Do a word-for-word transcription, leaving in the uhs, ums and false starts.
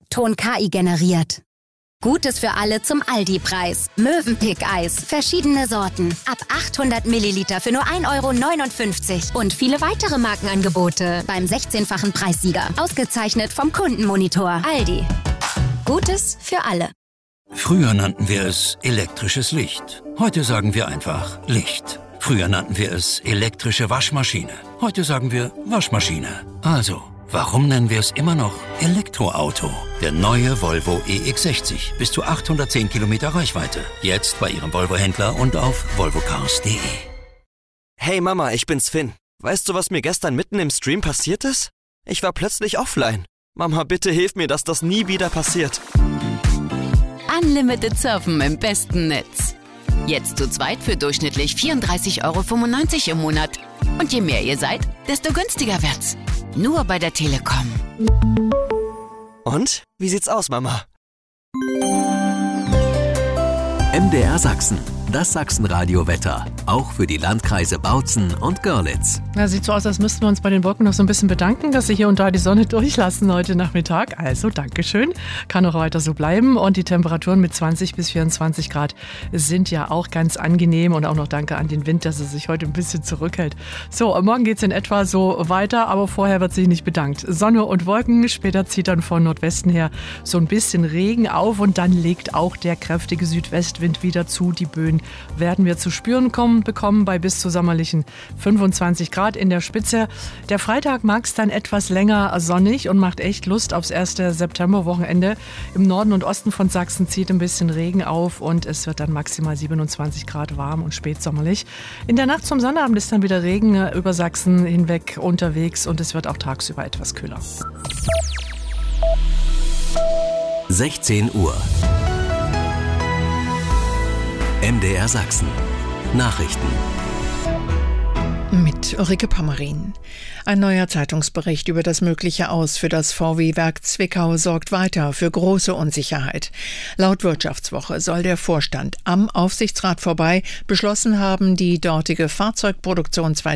Ton K I generiert. Gutes für alle zum Aldi-Preis. Mövenpick-Eis. Verschiedene Sorten. Ab achthundert Milliliter für nur ein Euro neunundfünfzig. Und viele weitere Markenangebote beim sechzehnfachen Preissieger. Ausgezeichnet vom Kundenmonitor. Aldi. Gutes für alle. Früher nannten wir es elektrisches Licht. Heute sagen wir einfach Licht. Früher nannten wir es elektrische Waschmaschine. Heute sagen wir Waschmaschine. Also, warum nennen wir es immer noch Elektroauto? Der neue Volvo E X sechzig. Bis zu achthundertzehn Kilometer Reichweite. Jetzt bei Ihrem Volvo-Händler und auf volvo cars punkt de. Hey Mama, ich bin's Finn. Weißt du, was mir gestern mitten im Stream passiert ist? Ich war plötzlich offline. Mama, bitte hilf mir, dass das nie wieder passiert. Unlimited Surfen im besten Netz. Jetzt zu zweit für durchschnittlich vierunddreißig Euro fünfundneunzig im Monat. Und je mehr ihr seid, desto günstiger wird's. Nur bei der Telekom. Und? Wie sieht's aus, Mama? M D R Sachsen. Das Sachsenradio-Wetter. Auch für die Landkreise Bautzen und Görlitz. Ja, sieht so aus, als müssten wir uns bei den Wolken noch so ein bisschen bedanken, dass sie hier und da die Sonne durchlassen heute Nachmittag. Also, Dankeschön. Kann auch weiter so bleiben. Und die Temperaturen mit zwanzig bis vierundzwanzig Grad sind ja auch ganz angenehm. Und auch noch danke an den Wind, dass er sich heute ein bisschen zurückhält. So, morgen geht es in etwa so weiter, aber vorher wird sich nicht bedankt. Sonne und Wolken, später zieht dann von Nordwesten her so ein bisschen Regen auf und dann legt auch der kräftige Südwestwind wieder zu. Die Böen werden wir zu spüren kommen, bekommen bei bis zu sommerlichen fünfundzwanzig Grad in der Spitze. Der Freitag mag es dann etwas länger sonnig und macht echt Lust aufs erste Septemberwochenende. Im Norden und Osten von Sachsen zieht ein bisschen Regen auf und es wird dann maximal siebenundzwanzig Grad warm und spätsommerlich. In der Nacht zum Sonnabend ist dann wieder Regen über Sachsen hinweg unterwegs und es wird auch tagsüber etwas kühler. sechzehn Uhr. M D R Sachsen. Nachrichten. Mit Ulrike Pammerin. Ein neuer Zeitungsbericht über das mögliche Aus für das V W-Werk Zwickau sorgt weiter für große Unsicherheit. Laut Wirtschaftswoche soll der Vorstand am Aufsichtsrat vorbei beschlossen haben, die dortige Fahrzeugproduktion